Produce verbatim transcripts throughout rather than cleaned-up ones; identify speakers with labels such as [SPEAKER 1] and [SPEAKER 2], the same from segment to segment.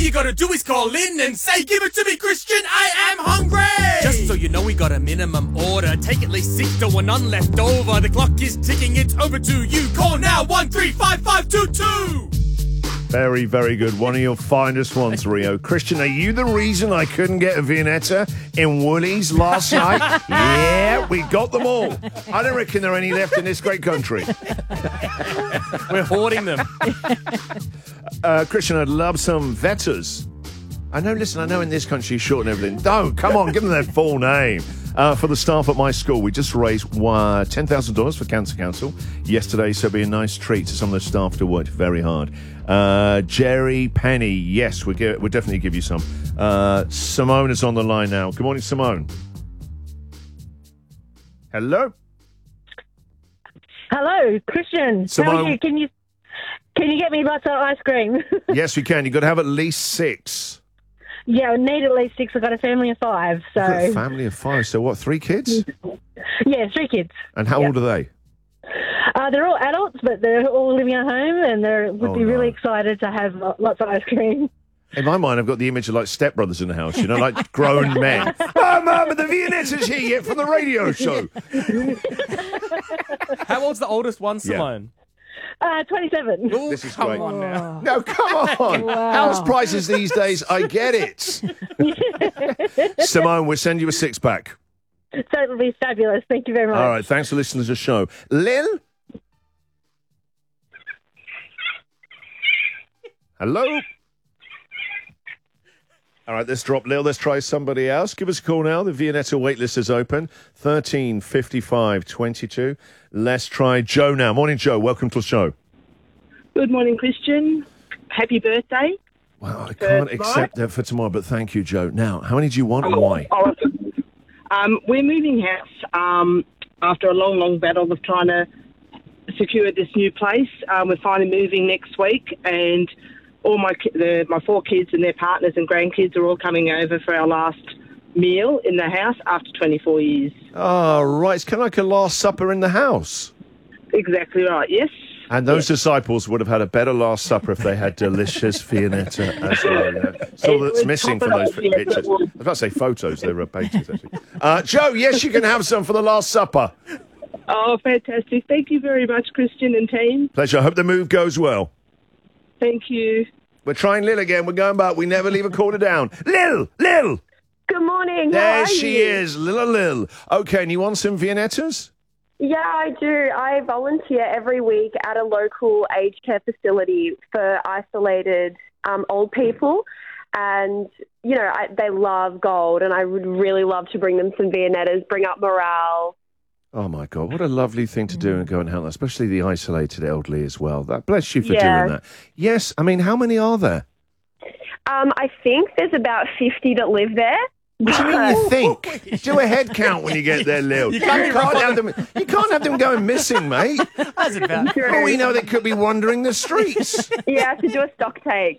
[SPEAKER 1] you gotta do is call in and say, give it to me, Christian, I am hungry! Just so you know, we got a minimum order. Take at least six to one none left over. The clock is ticking, it's over to you. Call now, one three five five two two.
[SPEAKER 2] Very, very good. One of your finest ones, Rio. Christian, are you the reason I couldn't get a Viennetta in Woolies last night? Yeah, we got them all. I don't reckon there are any left in this great country.
[SPEAKER 1] We're hoarding them.
[SPEAKER 2] Uh, Christian, I'd love some Vettas. I know, listen, I know in this country you shorten everything. Don't, come on, give them their full name. Uh, for the staff at my school, we just raised uh, ten thousand dollars for Cancer Council yesterday, so it'll be a nice treat to some of the staff who worked very hard. Uh, Jerry Penny, yes, we'll, give, we'll definitely give you some. Uh, Simone is on the line now. Good morning, Simone. Hello?
[SPEAKER 3] Hello, Christian.
[SPEAKER 2] Simone.
[SPEAKER 3] How are you? Can you can you get me lots of ice cream?
[SPEAKER 2] Yes, we can. You've got to have at least six.
[SPEAKER 3] Yeah, I need at least six. I've got a family of five. So
[SPEAKER 2] You've got a family of five. So what, three kids?
[SPEAKER 3] Yeah, three kids.
[SPEAKER 2] And how
[SPEAKER 3] yeah.
[SPEAKER 2] old are they?
[SPEAKER 3] Uh, they're all adults, but they're all living at home, and they would
[SPEAKER 2] Oh,
[SPEAKER 3] be
[SPEAKER 2] no.
[SPEAKER 3] really excited to have lots of ice cream.
[SPEAKER 2] In my mind, I've got the image of like stepbrothers in the house, you know, like grown men. Oh, Mum, the Viennetta's here yet from the radio show.
[SPEAKER 1] How old's the oldest one, Simone?
[SPEAKER 3] Uh, twenty-seven.
[SPEAKER 1] Ooh,
[SPEAKER 2] This is
[SPEAKER 1] come
[SPEAKER 2] great.
[SPEAKER 1] on now.
[SPEAKER 2] No, come on.
[SPEAKER 3] Wow.
[SPEAKER 2] House prices these days, I get it. Simone, we'll send you a six-pack.
[SPEAKER 3] So it'll be fabulous. Thank you very much.
[SPEAKER 2] All right, thanks for listening to the show. Lil? Hello? All right, let's drop Lil. Let's try somebody else. Give us a call now. The Viennetta waitlist is open. thirteen fifty-five twenty-two. Let's try Joe now. Morning, Joe. Welcome to the show.
[SPEAKER 4] Good morning, Christian. Happy birthday.
[SPEAKER 2] Well, I can't accept that for tomorrow, but thank you, Joe. Now, how many do you want and why?
[SPEAKER 4] Oh, um, we're moving house um, after a long, long battle of trying to secure this new place. Um, we're finally moving next week, and all my ki- the, my four kids and their partners and grandkids are all coming over for our last meal in the house after twenty-four years.
[SPEAKER 2] Oh, right. It's kind of like a Last Supper in the house.
[SPEAKER 4] Exactly right, yes.
[SPEAKER 2] And those disciples would have had a better Last Supper if they had delicious Viennetta as well. Yeah. So
[SPEAKER 4] It
[SPEAKER 2] that's
[SPEAKER 4] was
[SPEAKER 2] missing
[SPEAKER 4] top
[SPEAKER 2] from
[SPEAKER 4] it
[SPEAKER 2] those
[SPEAKER 4] up, yes,
[SPEAKER 2] pictures.
[SPEAKER 4] it was.
[SPEAKER 2] I was about to say photos. They were pages, actually. Uh, Joe, yes, you can have some for the Last Supper.
[SPEAKER 4] Oh, fantastic. Thank you very much, Christian and team.
[SPEAKER 2] Pleasure. I hope the move goes well.
[SPEAKER 4] Thank you.
[SPEAKER 2] We're trying Lil again. We're going back. We never leave a quarter down. Lil! Lil!
[SPEAKER 3] Good morning. How
[SPEAKER 2] There
[SPEAKER 3] are
[SPEAKER 2] she
[SPEAKER 3] you?
[SPEAKER 2] is. Lil Lil. Okay, and you want some Viennettas?
[SPEAKER 5] Yeah, I do. I volunteer every week at a local aged care facility for isolated um, old people. And, you know, I, they love gold, and I would really love to bring them some Viennettas, bring up morale.
[SPEAKER 2] Oh, my God. What a lovely thing to do and go and help, especially the isolated elderly as well. That Bless you for
[SPEAKER 5] Yeah.
[SPEAKER 2] doing that. Yes, I mean, how many are there?
[SPEAKER 5] Um, I think there's about fifty that live there.
[SPEAKER 2] What do you mean you think? Do a head count when you get there, Lil. You
[SPEAKER 1] can't be
[SPEAKER 2] can't have them, you can't have them going missing, mate.
[SPEAKER 1] That's about
[SPEAKER 2] Oh, we know they could be wandering the streets.
[SPEAKER 5] Yeah, I have to do a stock take.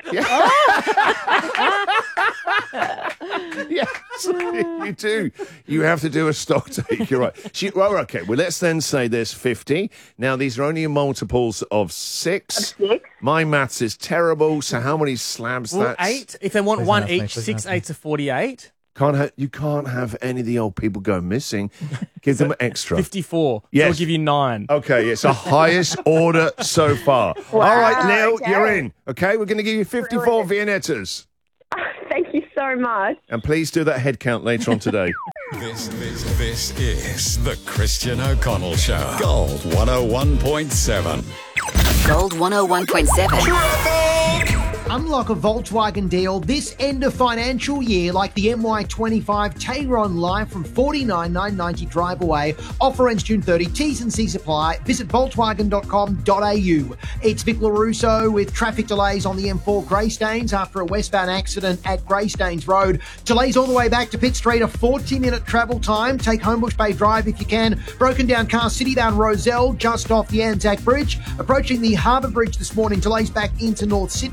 [SPEAKER 2] Yes, you do. You have to do a stock take. You're right. She, well, okay. Well, let's then say there's fifty. Now, these are only multiples of six.
[SPEAKER 5] Of six.
[SPEAKER 2] My maths is terrible. So how many slabs?
[SPEAKER 1] well,
[SPEAKER 2] that's
[SPEAKER 1] eight. If they want
[SPEAKER 6] Please
[SPEAKER 1] one
[SPEAKER 6] help me,
[SPEAKER 1] each,
[SPEAKER 6] please
[SPEAKER 1] six
[SPEAKER 6] help me.
[SPEAKER 1] eights are forty-eight.
[SPEAKER 2] Can't ha- you can't have any of the old people go missing. Give them extra.
[SPEAKER 1] fifty-four.
[SPEAKER 2] Yes.
[SPEAKER 1] So we'll give you nine.
[SPEAKER 2] Okay, it's the highest order so far. All right, Lil,
[SPEAKER 5] okay.
[SPEAKER 2] you're in. Okay, we're going to give you fifty-four Viennettas.
[SPEAKER 5] Thank you so much.
[SPEAKER 2] And please do that head count later on today.
[SPEAKER 7] This, this, this is the Christian O'Connell Show. Gold one oh one point seven.
[SPEAKER 8] Gold one oh one point seven.
[SPEAKER 9] Unlock a Volkswagen deal this end of financial year like the M Y twenty-five Tayron Live from forty-nine thousand nine hundred ninety drive away. Offer ends June thirtieth. T's and C's apply. Visit volkswagen dot com dot a u. It's Vic LaRusso with traffic delays on the M four Greystanes after a westbound accident at Greystanes Road. Delays all the way back to Pitt Street, a forty minute travel time. Take Homebush Bay Drive if you can. Broken down car City bound Roselle just off the Anzac Bridge. Approaching the Harbour Bridge this morning. Delays back into North Sydney. And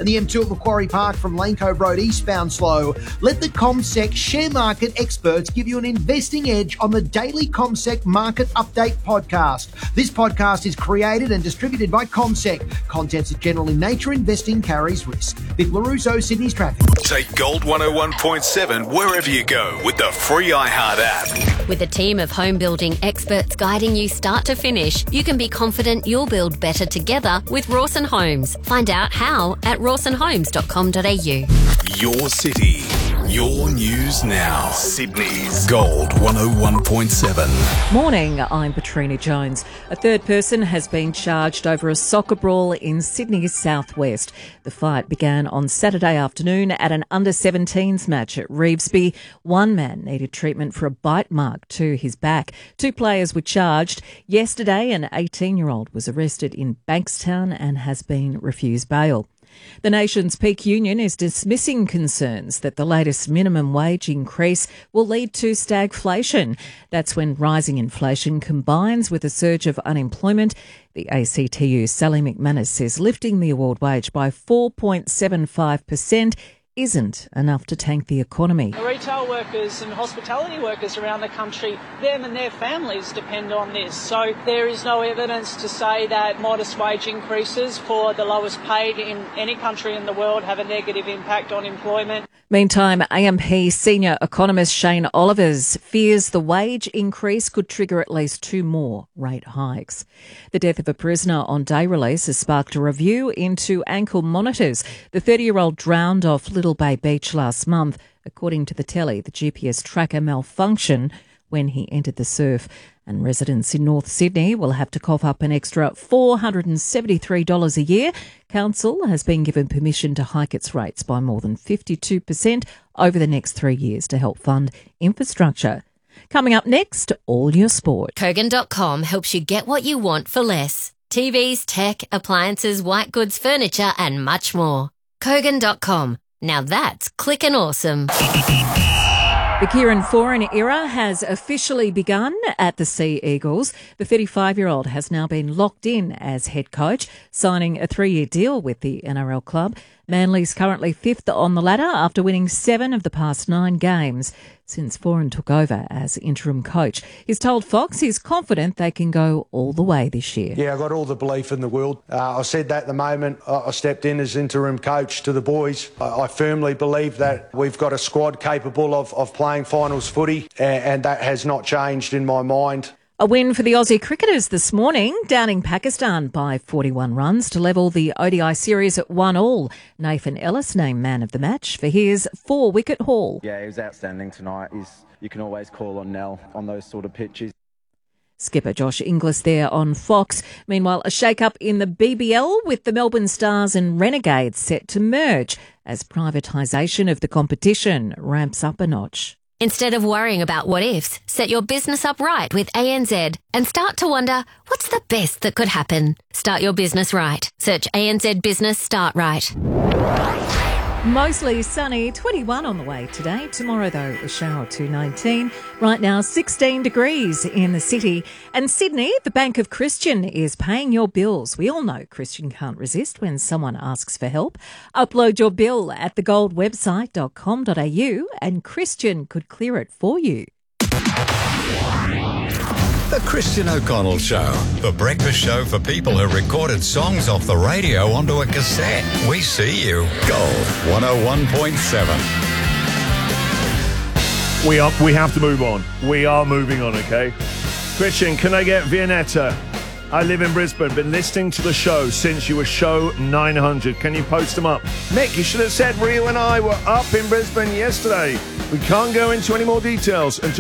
[SPEAKER 9] and the M two at Macquarie Park from Lane Cove Road eastbound slow. Let the CommSec share market experts give you an investing edge on the daily CommSec Market Update podcast. This podcast is created and distributed by CommSec. Contents are general in nature. Investing carries risk. Vic LaRusso, Sydney's traffic.
[SPEAKER 6] Take Gold one oh one point seven wherever you go with the free iHeart app.
[SPEAKER 10] With a team of home building experts guiding you start to finish, you can be confident you'll build better together with Rawson Homes. Find out how at rawson homes dot com dot a u.
[SPEAKER 6] Your city, your news now. Sydney's Gold one oh one point seven.
[SPEAKER 11] Morning, I'm Patrina Jones. A third person has been charged over a soccer brawl in Sydney's southwest. The fight began on Saturday afternoon at an under seventeens match at Revesby. One man needed treatment for a bite mark to his back. Two players were charged. Yesterday, an eighteen-year-old was arrested in Bankstown and has been refused bail. The nation's peak union is dismissing concerns that the latest minimum wage increase will lead to stagflation. That's when rising inflation combines with a surge of unemployment. The A C T U Sally McManus says lifting the award wage by four point seven five percent isn't enough to tank the economy.
[SPEAKER 12] Retail workers and hospitality workers around the country, them and their families depend on this. So there is no evidence to say that modest wage increases for the lowest paid in any country in the world have a negative impact on employment.
[SPEAKER 11] Meantime, A M P senior economist Shane Olivers fears the wage increase could trigger at least two more rate hikes. The death of a prisoner on day release has sparked a review into ankle monitors. The thirty-year-old drowned off Little Bay Beach last month. According to the telly, the G P S tracker malfunctioned when he entered the surf, and residents in North Sydney will have to cough up an extra four hundred seventy-three dollars a year. Council has been given permission to hike its rates by more than fifty-two percent over the next three years to help fund infrastructure. Coming up next, all your sport.
[SPEAKER 10] Kogan dot com helps you get what you want for less. T Vs, tech, appliances, white goods, furniture and much more. Kogan dot com. Now that's clickin' awesome.
[SPEAKER 11] The Kieran Foran era has officially begun at the Sea Eagles. The thirty-five-year-old has now been locked in as head coach, signing a three-year deal with the N R L club. Manly's currently fifth on the ladder after winning seven of the past nine games since Foran took over as interim coach. He's told Fox he's confident they can go all the way this year.
[SPEAKER 13] Yeah, I've got all the belief in the world. Uh, I said that the moment I stepped in as interim coach to the boys. I, I firmly believe that we've got a squad capable of, of playing finals footy, and, and that has not changed in my mind.
[SPEAKER 11] A win for the Aussie cricketers this morning, downing Pakistan by forty-one runs to level the O D I series at one all. Nathan Ellis named man of the match for his four-wicket haul.
[SPEAKER 14] Yeah, he was outstanding tonight. He's, you can always call on Nell on those sort of pitches.
[SPEAKER 11] Skipper Josh Inglis there on Fox. Meanwhile, a shake-up in the B B L with the Melbourne Stars and Renegades set to merge as privatisation of the competition ramps up a notch.
[SPEAKER 10] Instead of worrying about what ifs, set your business up right with A N Z and start to wonder, what's the best that could happen? Start your business right. Search A N Z Business Start Right.
[SPEAKER 11] Mostly sunny, twenty-one on the way today. Tomorrow, though, a shower to nineteen. Right now, sixteen degrees in the city. And Sydney, the Bank of Christian is paying your bills. We all know Christian can't resist when someone asks for help. Upload your bill at the gold website dot com dot a u and Christian could clear it for you.
[SPEAKER 7] The Christian O'Connell Show, the breakfast show for people who recorded songs off the radio onto a cassette. We see you. Gold one oh one point seven.
[SPEAKER 2] We are. We have to move on. We are moving on, okay? Christian, can I get Vianetta? I live in Brisbane. Been listening to the show since you were show nine hundred. Can you post them up? Mick, you should have said Rio and I were up in Brisbane yesterday. We can't go into any more details until